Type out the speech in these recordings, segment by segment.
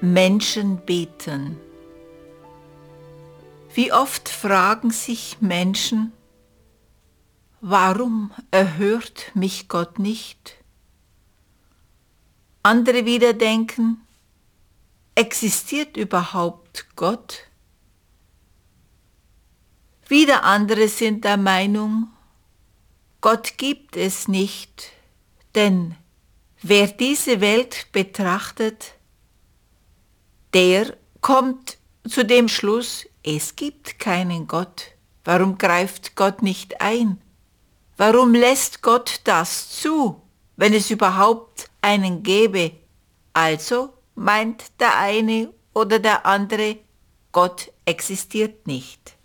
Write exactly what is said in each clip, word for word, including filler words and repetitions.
Menschen beten. Wie oft fragen sich Menschen, warum erhört mich Gott nicht? Andere wieder denken, existiert überhaupt Gott? Wieder andere sind der Meinung, Gott gibt es nicht, denn wer diese Welt betrachtet, der kommt zu dem Schluss, es gibt keinen Gott. Warum greift Gott nicht ein? Warum lässt Gott das zu, wenn es überhaupt einen gäbe? Also meint der eine oder der andere, Gott existiert nicht.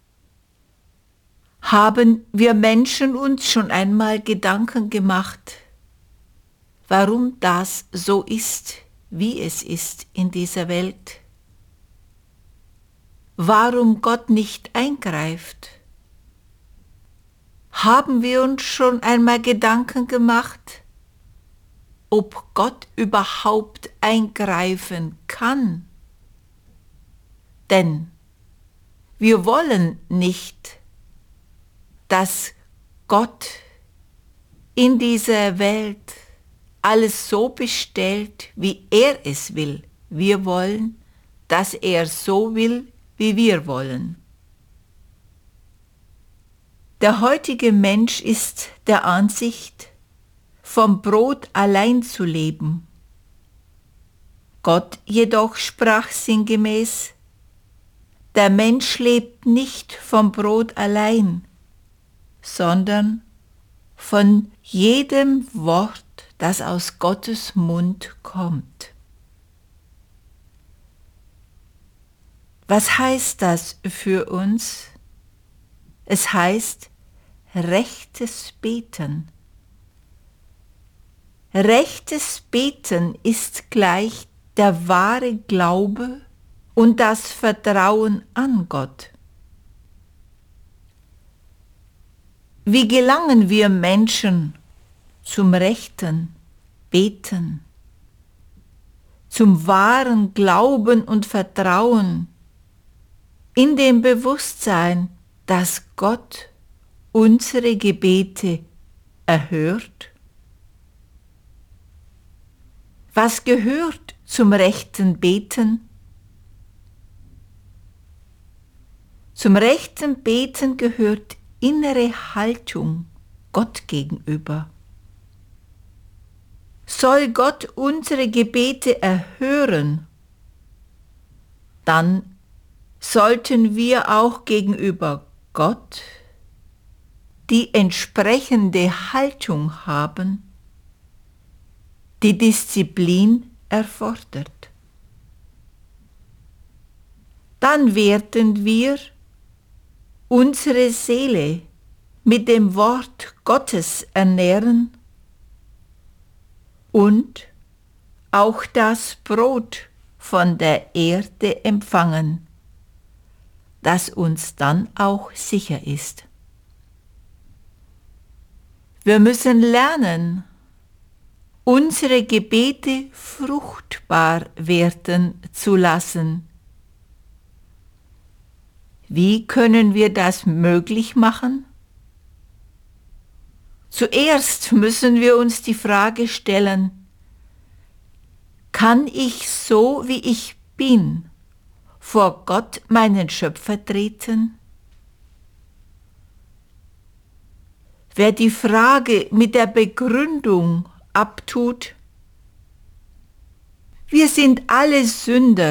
Haben wir Menschen uns schon einmal Gedanken gemacht, warum das so ist, wie es ist in dieser Welt? Warum Gott nicht eingreift? Haben wir uns schon einmal Gedanken gemacht, ob Gott überhaupt eingreifen kann? Denn wir wollen nicht, dass Gott in dieser Welt alles so bestellt, wie er es will. Wir wollen, dass er so will, wie wir wollen. Der heutige Mensch ist der Ansicht, vom Brot allein zu leben. Gott jedoch sprach sinngemäß, der Mensch lebt nicht vom Brot allein, sondern von jedem Wort, das aus Gottes Mund kommt. Was heißt das für uns? Es heißt rechtes Beten. Rechtes Beten ist gleich der wahre Glaube und das Vertrauen an Gott. Wie gelangen wir Menschen zum rechten Beten, zum wahren Glauben und Vertrauen, in dem Bewusstsein, dass Gott unsere Gebete erhört? Was gehört zum rechten Beten? Zum rechten Beten gehört innere Haltung Gott gegenüber. Soll Gott unsere Gebete erhören, dann sollten wir auch gegenüber Gott die entsprechende Haltung haben, die Disziplin erfordert. Dann werden wir unsere Seele mit dem Wort Gottes ernähren und auch das Brot von der Erde empfangen, das uns dann auch sicher ist. Wir müssen lernen, unsere Gebete fruchtbar werden zu lassen. Wie können wir das möglich machen? Zuerst müssen wir uns die Frage stellen, kann ich so, wie ich bin, vor Gott, meinen Schöpfer, treten? Wer die Frage mit der Begründung abtut, wir sind alle Sünder,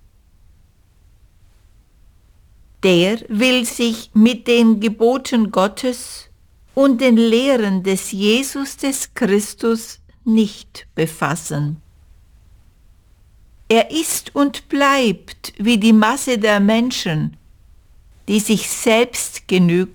der will sich mit den Geboten Gottes und den Lehren des Jesus des Christus nicht befassen. Er ist und bleibt wie die Masse der Menschen, die sich selbst genug